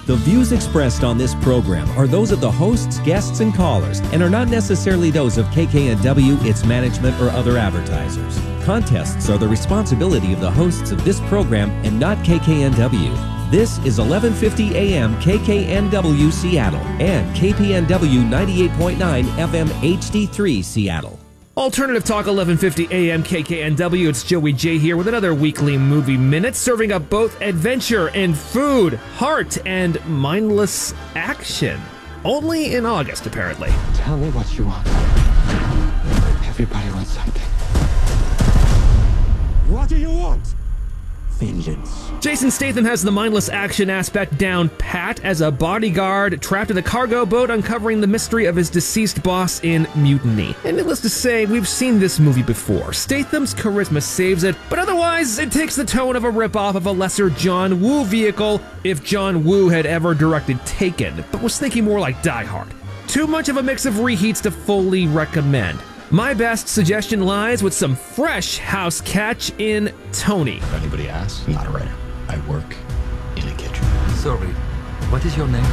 The views expressed on this program are those of the hosts, guests, and callers, and are not necessarily those of KKNW, its management, or other advertisers. Contests are the responsibility of the hosts of this program and not KKNW. This is 1150 AM KKNW Seattle and KPNW 98.9 FM HD3 Seattle. Alternative Talk 1150 AM KKNW. It's Joey J here with another weekly movie minute, serving up both adventure and food, heart and mindless action. Only in August, apparently. Tell me what you want. Everybody wants something. What do you want? Vengeance. Jason Statham has the mindless action aspect down pat as a bodyguard trapped in a cargo boat uncovering the mystery of his deceased boss in Mutiny. And needless to say, we've seen this movie before. Statham's charisma saves it, but otherwise it takes the tone of a ripoff of a lesser John Woo vehicle if John Woo had ever directed Taken, but was thinking more like Die Hard. Too much of a mix of reheats to fully recommend. My best suggestion lies with some fresh house catch in Tony. If anybody asks, I'm not a writer. I work in a kitchen. Sorry, what is your name?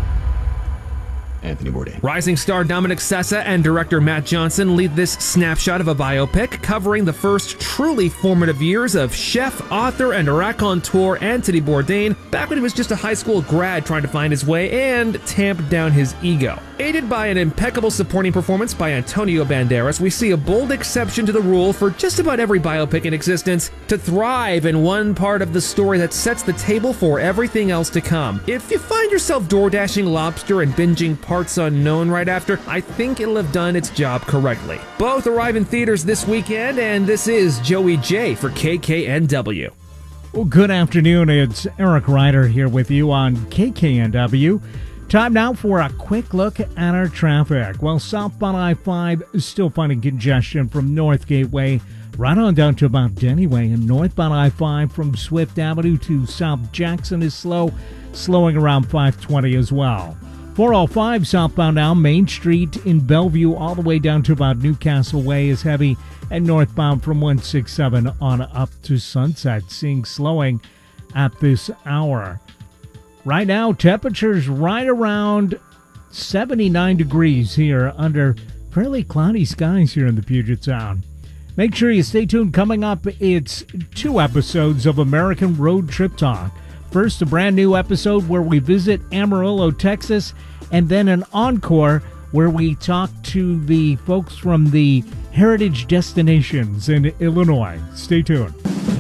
Anthony Bourdain. Rising star Dominic Sessa and director Matt Johnson lead this snapshot of a biopic covering the first truly formative years of chef, author, and raconteur Anthony Bourdain back when he was just a high school grad trying to find his way and tamp down his ego. Aided by an impeccable supporting performance by Antonio Banderas, we see a bold exception to the rule for just about every biopic in existence to thrive in one part of the story that sets the table for everything else to come. If you find yourself door-dashing lobster and binging parts unknown right after, I think it'll have done its job correctly. Both arrive in theaters this weekend, and this is Joey J for KKNW. Well, good afternoon. It's Eric Ryder here with you on KKNW. Time now for a quick look at our traffic. Well, southbound I-5 is still finding congestion from North Gateway right on down to about Denny Way, and northbound I-5 from Swift Avenue to South Jackson is slowing around 520 as well. 405 southbound now Main Street in Bellevue all the way down to about Newcastle Way is heavy, and northbound from 167 on up to Sunset, seeing slowing at this hour. Right now, temperatures right around 79 degrees here under fairly cloudy skies here in the Puget Sound. Make sure you stay tuned. Coming up, it's 2 episodes of American Road Trip Talk. First, a brand new episode where we visit Amarillo, Texas, and then an encore where we talk to the folks from the Heritage Destinations in Illinois. Stay tuned.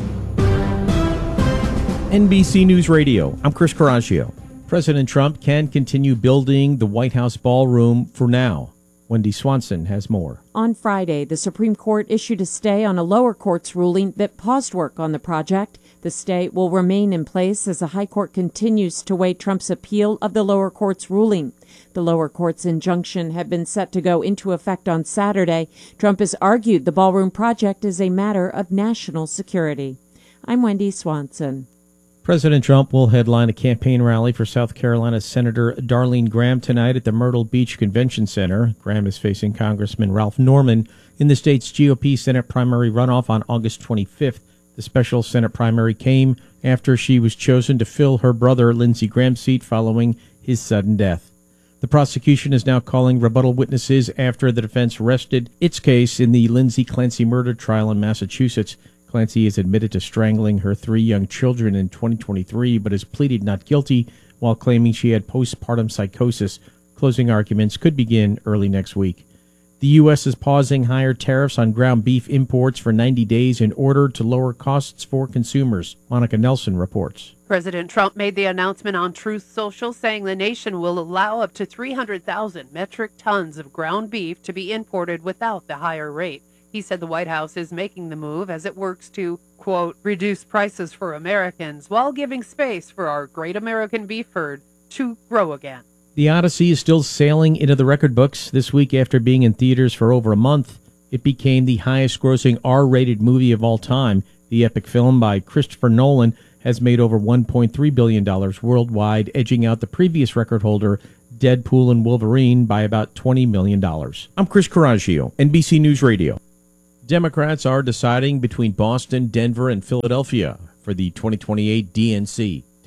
NBC News Radio, I'm Chris Coraggio. President Trump can continue building the White House ballroom for now. Wendy Swanson has more. On Friday, the Supreme Court issued a stay on a lower court's ruling that paused work on the project. The stay will remain in place as the High Court continues to weigh Trump's appeal of the lower court's ruling. The lower court's injunction had been set to go into effect on Saturday. Trump has argued the ballroom project is a matter of national security. I'm Wendy Swanson. President Trump will headline a campaign rally for South Carolina Senator Darlene Graham tonight at the Myrtle Beach Convention Center. Graham is facing Congressman Ralph Norman in the state's GOP Senate primary runoff on August 25th. The special Senate primary came after she was chosen to fill her brother Lindsey Graham's seat following his sudden death. The prosecution is now calling rebuttal witnesses after the defense rested its case in the Lindsay Clancy murder trial in Massachusetts. Clancy is admitted to strangling her 3 young children in 2023, but has pleaded not guilty while claiming she had postpartum psychosis. Closing arguments could begin early next week. The U.S. is pausing higher tariffs on ground beef imports for 90 days in order to lower costs for consumers. Monica Nelson reports. President Trump made the announcement on Truth Social, saying the nation will allow up to 300,000 metric tons of ground beef to be imported without the higher rate. He said the White House is making the move as it works to, quote, reduce prices for Americans while giving space for our great American beef herd to grow again. The Odyssey is still sailing into the record books. This week, after being in theaters for over a month, it became the highest-grossing R-rated movie of all time. The epic film by Christopher Nolan has made over $1.3 billion worldwide, edging out the previous record holder, Deadpool and Wolverine, by about $20 million. I'm Chris Coraggio, NBC News Radio. Democrats are deciding between Boston, Denver, and Philadelphia for the 2028 DNC.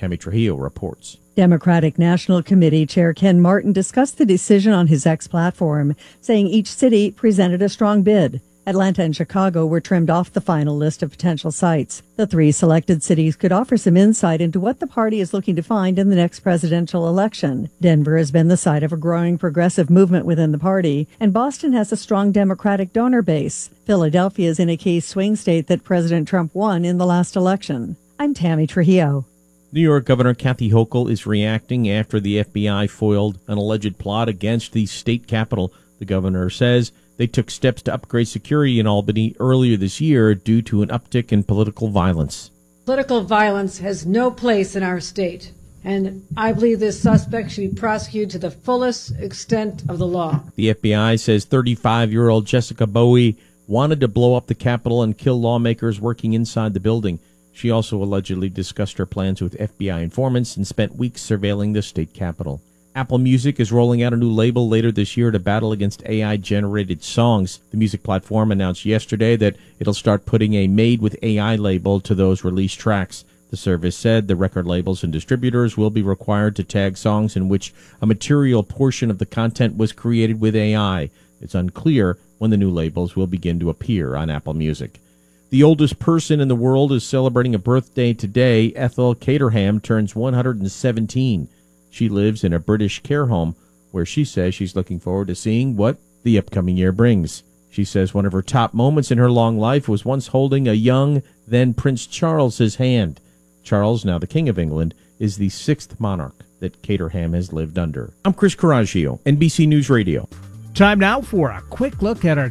Tammy Trujillo reports. Democratic National Committee Chair Ken Martin discussed the decision on his X platform, saying each city presented a strong bid. Atlanta and Chicago were trimmed off the final list of potential sites. The 3 selected cities could offer some insight into what the party is looking to find in the next presidential election. Denver has been the site of a growing progressive movement within the party, and Boston has a strong Democratic donor base. Philadelphia is in a key swing state that President Trump won in the last election. I'm Tammy Trujillo. New York Governor Kathy Hochul is reacting after the FBI foiled an alleged plot against the state capitol. The governor says they took steps to upgrade security in Albany earlier this year due to an uptick in political violence. Political violence has no place in our state, and I believe this suspect should be prosecuted to the fullest extent of the law. The FBI says 35-year-old Jessica Bowie wanted to blow up the Capitol and kill lawmakers working inside the building. She also allegedly discussed her plans with FBI informants and spent weeks surveilling the state capitol. Apple Music is rolling out a new label later this year to battle against AI-generated songs. The music platform announced yesterday that it'll start putting a Made with AI label to those released tracks. The service said the record labels and distributors will be required to tag songs in which a material portion of the content was created with AI. It's unclear when the new labels will begin to appear on Apple Music. The oldest person in the world is celebrating a birthday today. Ethel Caterham turns 117. She lives in a British care home where she says she's looking forward to seeing what the upcoming year brings. She says one of her top moments in her long life was once holding a young, then Prince Charles's hand. Charles, now the King of England, is the 6th monarch that Caterham has lived under. I'm Chris Coraggio, NBC News Radio. Time now for a quick look at our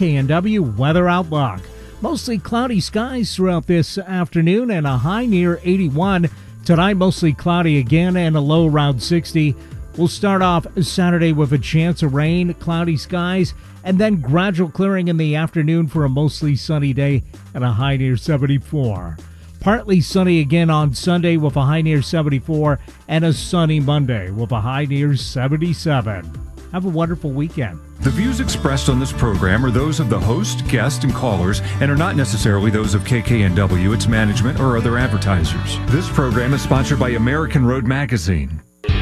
KKNW weather outlook. Mostly cloudy skies throughout this afternoon and a high near 81. Tonight, mostly cloudy again and a low around 60. We'll start off Saturday with a chance of rain, cloudy skies, and then gradual clearing in the afternoon for a mostly sunny day and a high near 74. Partly sunny again on Sunday with a high near 74 and a sunny Monday with a high near 77. Have a wonderful weekend. The views expressed on this program are those of the host, guests, and callers and are not necessarily those of KKNW, its management, or other advertisers. This program is sponsored by American Road Magazine.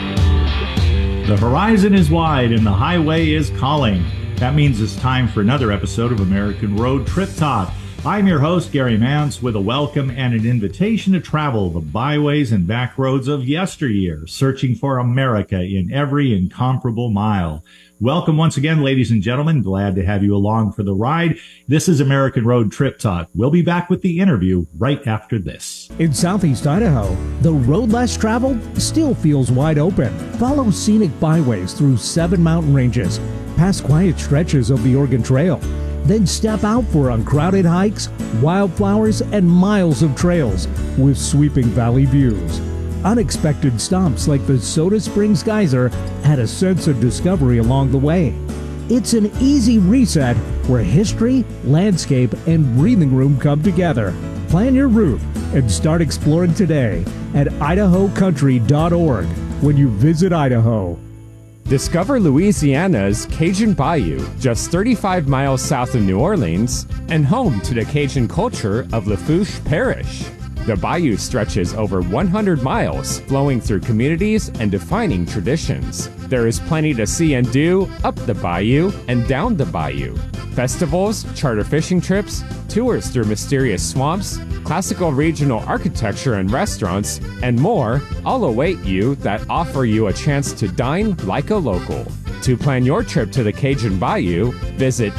The horizon is wide and the highway is calling. That means it's time for another episode of American Road Trip Talk. I'm your host, Gary Mance, with a welcome and an invitation to travel the byways and back roads of yesteryear, searching for America in every incomparable mile. Welcome once again, ladies and gentlemen. Glad to have you along for the ride. This is American Road Trip Talk. We'll be back with the interview right after this. In southeast Idaho, the road less traveled still feels wide open. Follow scenic byways through 7 mountain ranges, past quiet stretches of the Oregon Trail. Then step out for uncrowded hikes, wildflowers, and miles of trails with sweeping valley views. Unexpected stops like the Soda Springs Geyser add a sense of discovery along the way. It's an easy reset where history, landscape, and breathing room come together. Plan your route and start exploring today at idahocountry.org when you visit Idaho. Discover Louisiana's Cajun Bayou, just 35 miles south of New Orleans, and home to the Cajun culture of Lafourche Parish. The bayou stretches over 100 miles, flowing through communities and defining traditions. There is plenty to see and do up the bayou and down the bayou. Festivals, charter fishing trips, tours through mysterious swamps, classical regional architecture and restaurants, and more all await you that offer you a chance to dine like a local. To plan your trip to the Cajun Bayou, visit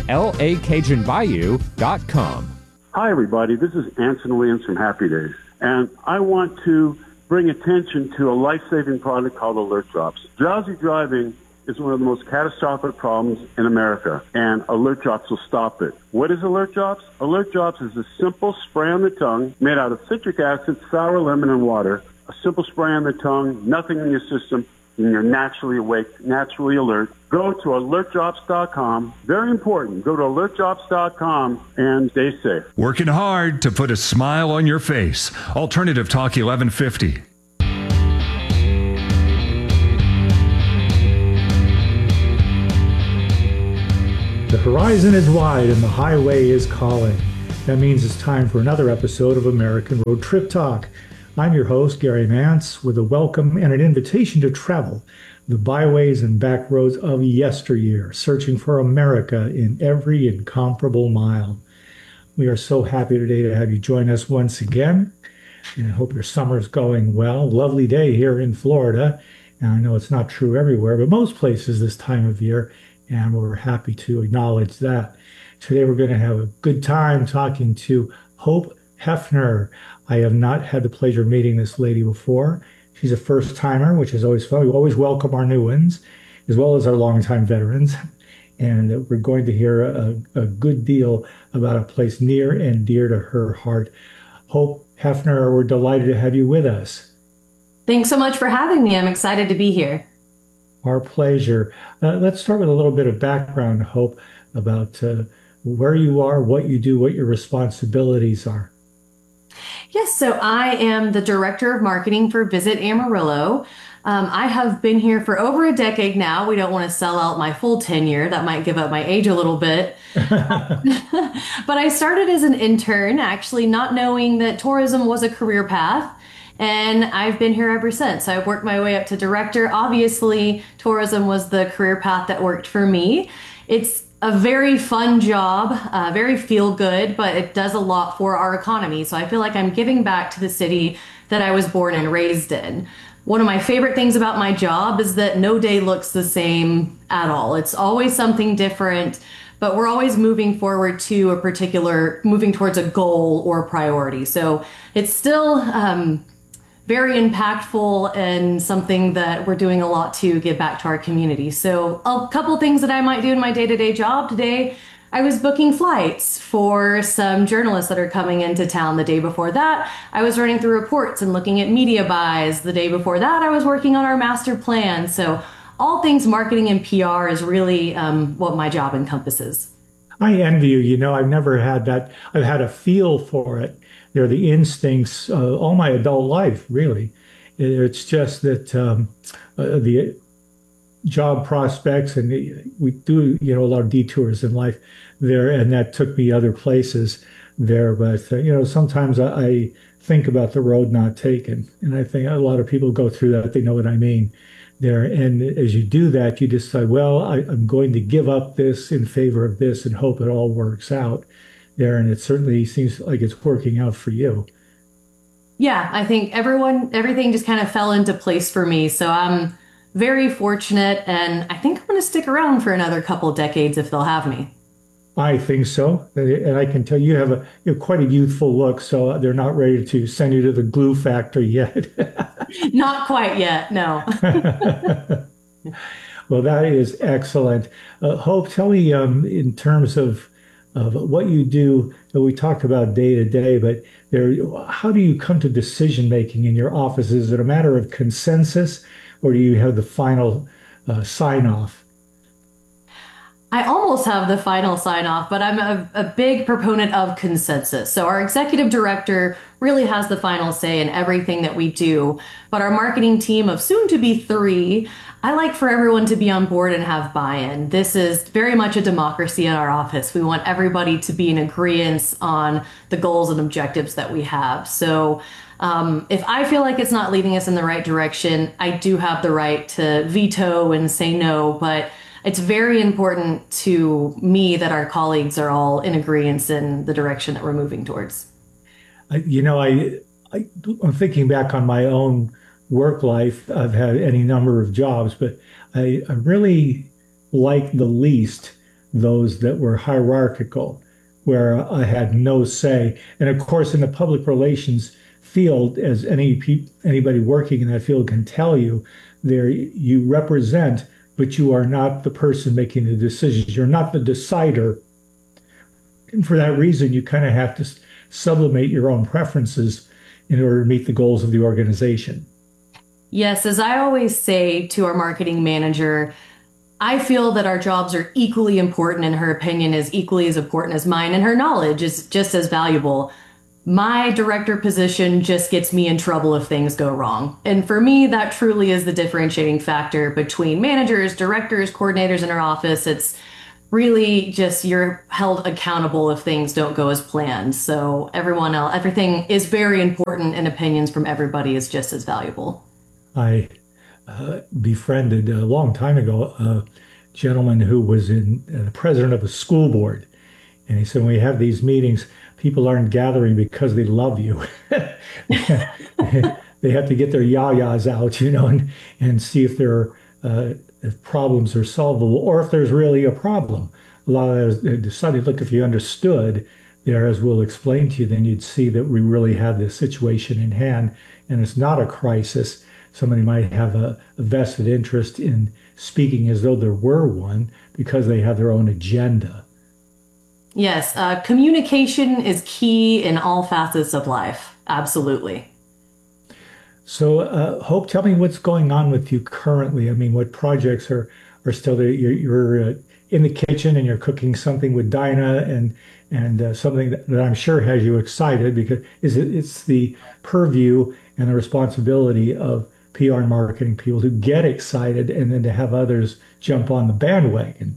lacajunbayou.com. Hi, everybody. This is Anson Williams from Happy Days, and I want to bring attention to a life-saving product called Alert Drops. Drowsy driving is one of the most catastrophic problems in America, and Alert Drops will stop it. What is Alert Drops? Alert Drops is a simple spray on the tongue made out of citric acid, sour lemon, and water. A simple spray on the tongue, nothing in your system, and you're naturally awake, naturally alert. Go to alertdrops.com. Very important. Go to alertdrops.com and stay safe. Working hard to put a smile on your face. Alternative Talk 1150. The horizon is wide and the highway is calling. That means it's time for another episode of American Road Trip Talk. I'm your host, Gary Mance, with a welcome and an invitation to travel the byways and back roads of yesteryear, searching for America in every incomparable mile. We are so happy today to have you join us once again, and I hope your summer's going well. Lovely day here in Florida, and I know it's not true everywhere, but most places this time of year, and we're happy to acknowledge that. Today we're going to have a good time talking to Hope Hefner. I have not had the pleasure of meeting this lady before. She's a first-timer, which is always fun. We always welcome our new ones, as well as our longtime veterans. And we're going to hear a good deal about a place near and dear to her heart. Hope Hefner, we're delighted to have you with us. Thanks so much for having me. I'm excited to be here. Our pleasure. Let's start with a little bit of background, Hope, about where you are, what you do, what your responsibilities are. Yes, so I am the Director of Marketing for Visit Amarillo. I have been here for over a decade now. We don't want to sell out my full tenure. That might give up my age a little bit. But I started as an intern, actually not knowing that tourism was a career path. And I've been here ever since. I've worked my way up to director. Obviously, tourism was the career path that worked for me. It's a very fun job, very feel good, but it does a lot for our economy. So I feel like I'm giving back to the city that I was born and raised in. One of my favorite things about my job is that no day looks the same at all. It's always something different, but we're always moving forward to moving towards a goal or priority. So it's still very impactful and something that we're doing a lot to give back to our community. So a couple things that I might do in my day-to-day job today. I was booking flights for some journalists that are coming into town. The day before that, I was running through reports and looking at media buys. The day before that, I was working on our master plan. So all things marketing and PR is really what my job encompasses. I envy you. You know, I've never had that. I've had a feel for it. They're the instincts all my adult life, really. It's just that the job prospects, and we do, a lot of detours in life there, and that took me other places there. But, sometimes I think about the road not taken, and I think a lot of people go through that. They know what I mean there. And as you do that, you decide, well, I'm going to give up this in favor of this and hope it all works out there. And it certainly seems like it's working out for you. Yeah, I think everything just kind of fell into place for me. So I'm very fortunate, and I think I'm going to stick around for another couple decades if they'll have me. I think so. And I can tell you have quite a youthful look, so they're not ready to send you to the glue factory yet. Not quite yet, no. Well, that is excellent. Hope, tell me in terms of what you do. We talked about day to day, but how do you come to decision making in your office? Is it a matter of consensus, or do you have the final sign off? I almost have the final sign off, but I'm a big proponent of consensus. So our executive director really has the final say in everything that we do. But our marketing team of soon to be 3, I like for everyone to be on board and have buy-in. This is very much a democracy in our office. We want everybody to be in agreement on the goals and objectives that we have. So if I feel like it's not leading us in the right direction, I do have the right to veto and say no, but it's very important to me that our colleagues are all in agreement in the direction that we're moving towards. I'm thinking back on my own work life. I've had any number of jobs, but I really like the least those that were hierarchical, where I had no say. And of course, in the public relations field, as anybody working in that field can tell you, there you represent, but you are not the person making the decisions. You're not the decider. And for that reason, you kind of have to sublimate your own preferences in order to meet the goals of the organization. Yes, as I always say to our marketing manager, I feel that our jobs are equally important, and her opinion is equally as important as mine, and her knowledge is just as valuable. My director position just gets me in trouble if things go wrong. And for me, that truly is the differentiating factor between managers, directors, coordinators in our office. It's really just you're held accountable if things don't go as planned. So everyone else, everything is very important, and opinions from everybody is just as valuable. I befriended a long time ago a gentleman who was the president of a school board. And he said, when we have these meetings, people aren't gathering because they love you. They have to get their yayas out, and see if if problems are solvable or if there's really a problem. A lot of that is decided, look, if you understood there, as we'll explain to you, then you'd see that we really have this situation in hand and it's not a crisis. Somebody might have a vested interest in speaking as though there were one because they have their own agenda. Yes, communication is key in all facets of life. Absolutely. So, Hope, tell me what's going on with you currently. I mean, what projects are still there? You're in the kitchen and you're cooking something with Dinah and something that I'm sure has you excited because it's the purview and the responsibility of PR and marketing people to get excited and then to have others jump on the bandwagon.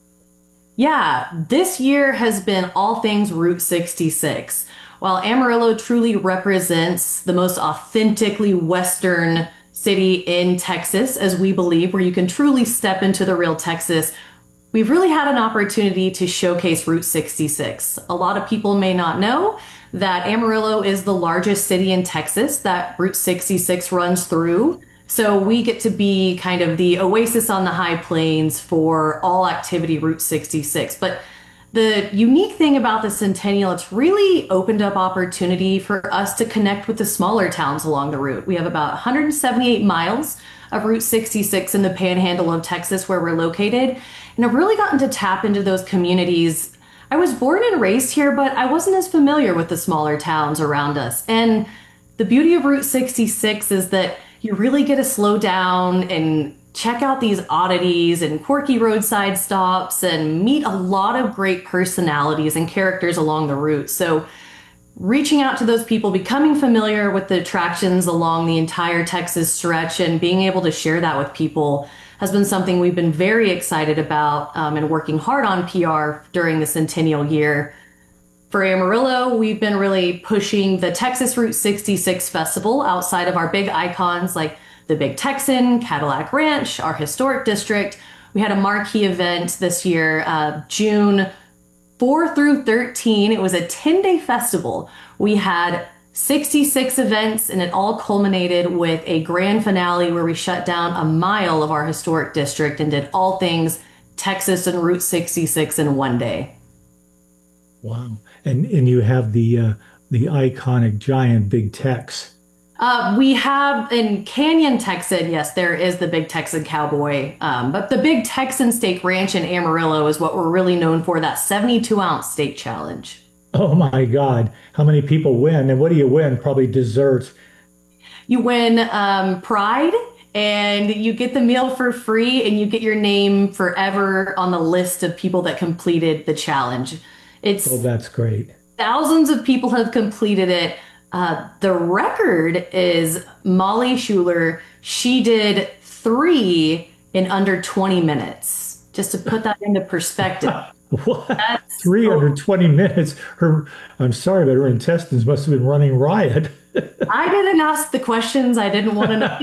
Yeah, this year has been all things Route 66. While Amarillo truly represents the most authentically Western city in Texas, as we believe, where you can truly step into the real Texas, we've really had an opportunity to showcase Route 66. A lot of people may not know that Amarillo is the largest city in Texas that Route 66 runs through. So we get to be kind of the oasis on the high plains for all activity Route 66. But the unique thing about the Centennial, it's really opened up opportunity for us to connect with the smaller towns along the route. We have about 178 miles of Route 66 in the panhandle of Texas where we're located. And I've really gotten to tap into those communities. I was born and raised here, but I wasn't as familiar with the smaller towns around us. And the beauty of Route 66 is that you really get to slow down and check out these oddities and quirky roadside stops and meet a lot of great personalities and characters along the route. So reaching out to those people, becoming familiar with the attractions along the entire Texas stretch and being able to share that with people has been something we've been very excited about and working hard on PR during the Centennial year. For Amarillo, we've been really pushing the Texas Route 66 Festival outside of our big icons like the Big Texan, Cadillac Ranch, our historic district. We had a marquee event this year, June 4 through 13. It was a 10-day festival. We had 66 events, and it all culminated with a grand finale where we shut down a mile of our historic district and did all things Texas and Route 66 in one day. Wow. And you have the iconic giant Big Tex. We have in Canyon, Texan, yes, there is the Big Texan Cowboy. But the Big Texan Steak Ranch in Amarillo is what we're really known for, that 72-ounce steak challenge. Oh my God. How many people win? And what do you win? Probably desserts. You win pride, and you get the meal for free, and you get your name forever on the list of people that completed the challenge. Oh, that's great. Thousands of people have completed it. The record is Molly Schuler. She did 3 in under 20 minutes. Just to put that into perspective. What? 3 under 20 minutes? I'm sorry, but her intestines must have been running riot. I didn't ask the questions I didn't want to know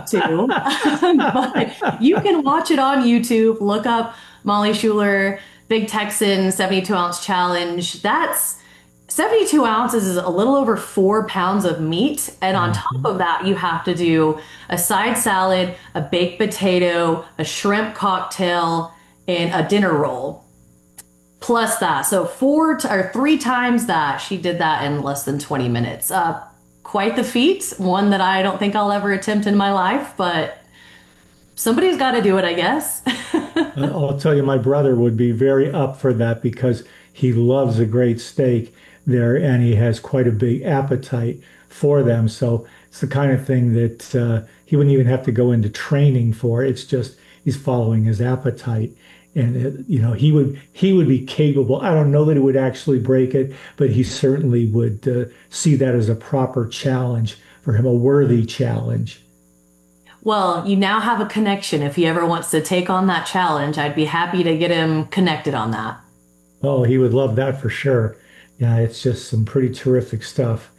to. But you can watch it on YouTube. Look up Molly Schuler, Big Texan 72-ounce challenge. That's 72 ounces is a little over 4 pounds of meat. And on top of that, you have to do a side salad, a baked potato, a shrimp cocktail, and a dinner roll. Plus that. So 3 times that. She did that in less than 20 minutes. Quite the feat. One that I don't think I'll ever attempt in my life, but somebody's got to do it, I guess. I'll tell you, my brother would be very up for that because he loves a great steak there and he has quite a big appetite for them. So it's the kind of thing that he wouldn't even have to go into training for. It's just he's following his appetite. And, he would be capable. I don't know that he would actually break it, but he certainly would see that as a proper challenge for him, a worthy challenge. Well, you now have a connection. If he ever wants to take on that challenge, I'd be happy to get him connected on that. Oh, he would love that for sure. Yeah, it's just some pretty terrific stuff.